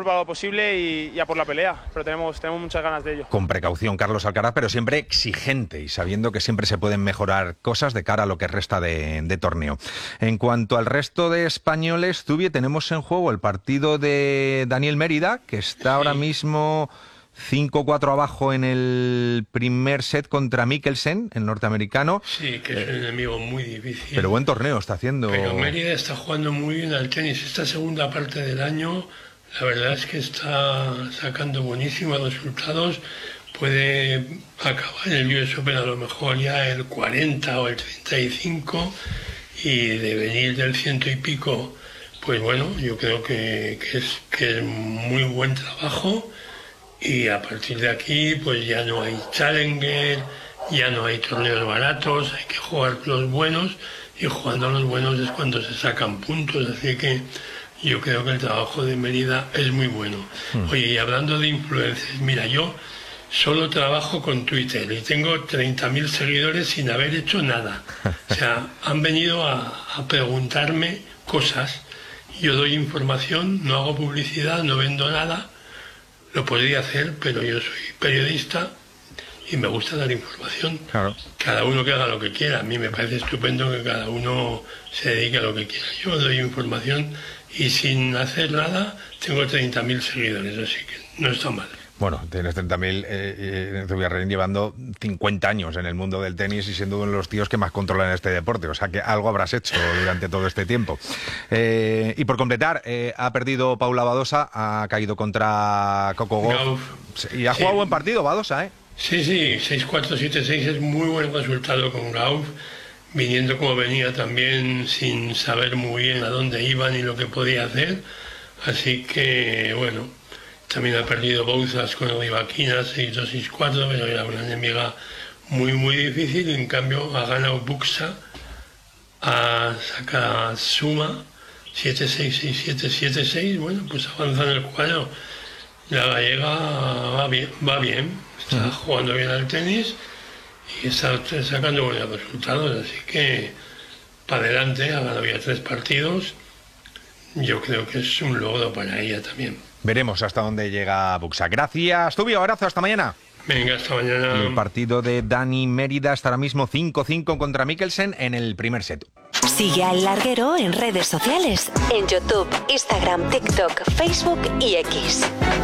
preparado posible y a por la pelea, pero tenemos muchas ganas de ello. Con precaución, Carlos Alcaraz, pero siempre exigente y sabiendo que siempre se pueden mejorar cosas de cara a lo que resta de torneo. En cuanto al resto de españoles, Zubie, tenemos en juego el partido de Daniel Mérida, que está ahora mismo 5-4 abajo en el primer set contra Mikkelsen, el norteamericano. Sí, que es un enemigo muy difícil. Pero buen torneo está haciendo. Pero Mérida está jugando muy bien al tenis. Esta segunda parte del año, la verdad es que está sacando buenísimos resultados. Puede acabar el US Open a lo mejor ya el 40 o el 35 y de venir del 100 y pico, pues bueno, yo creo que es muy buen trabajo. Y a partir de aquí, pues ya no hay Challenger, ya no hay torneos baratos, hay que jugar los buenos, y jugando los buenos es cuando se sacan puntos, así que yo creo que el trabajo de Mérida es muy bueno. Oye, y hablando de influencers, mira, yo solo trabajo con Twitter y tengo 30.000 seguidores sin haber hecho nada. O sea, han venido a preguntarme cosas, yo doy información, no hago publicidad, no vendo nada. Lo podría hacer, pero yo soy periodista y me gusta dar información. Claro. Cada uno que haga lo que quiera. A mí me parece estupendo que cada uno se dedique a lo que quiera. Yo doy información y sin hacer nada tengo 30.000 seguidores, así que no está mal. Bueno, tienes 30.000, Zubiarren llevando 50 años en el mundo del tenis y siendo uno de los tíos que más controlan este deporte. O sea que algo habrás hecho durante todo este tiempo. Y por completar, ha perdido Paula Badosa, ha caído contra Coco Gauff. Y ha jugado buen partido Badosa, ¿eh? Sí, 6-4, 7-6 es muy buen resultado con Gauff, viniendo como venía también sin saber muy bien a dónde iba ni lo que podía hacer. Así que, bueno... También ha perdido Bouzas con Rivaquina, 6-2, 6-4, pero era una enemiga muy, muy difícil. En cambio, ha ganado Buxa a Sakazuma, 7-6, 6-7, 7-6. Bueno, pues avanza en el cuadro. La gallega va bien, está jugando bien al tenis y está sacando buenos resultados. Así que, para adelante, ha ganado ya 3 partidos. Yo creo que es un logro para ella también. Veremos hasta dónde llega Buxa. Gracias, Tubio. Abrazo, hasta mañana. Venga, hasta mañana. El partido de Dani Mérida está ahora mismo 5-5 contra Mikkelsen en el primer set. Sigue al Larguero en redes sociales, en YouTube, Instagram, TikTok, Facebook y X.